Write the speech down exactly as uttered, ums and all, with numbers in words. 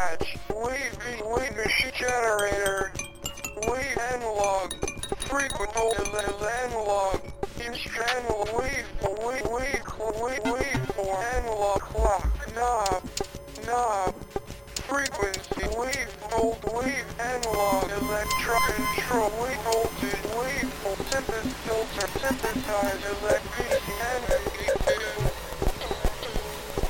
patch, wave, wave machine generator, wave analog, frequency is analog, instrumental wave, wave, wave, wave, wave for analog clock, knob, knob, frequency, wave, volt, wave, analog, electro control,